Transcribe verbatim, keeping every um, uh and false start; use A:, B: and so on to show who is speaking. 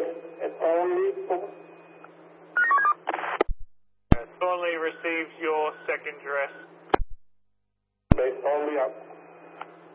A: base at Thornley.
B: Thornley receives your second dress.
A: Base Thornley up.